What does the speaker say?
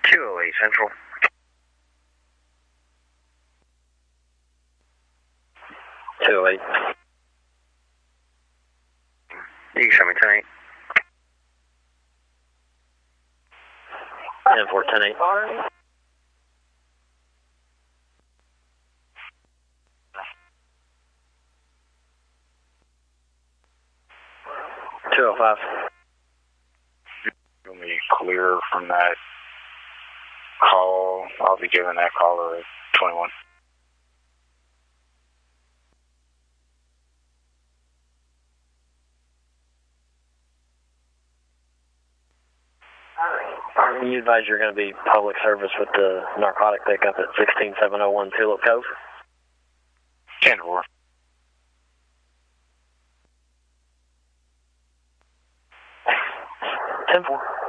208 Central. .208. You can show me 10-8. 10-4, 10-8. .205. You'll be clear from that call. I'll be giving that caller at 21. You advise you're going to be public service with the narcotic pickup at 16701 Tulip Cove? 10-4. 10-4.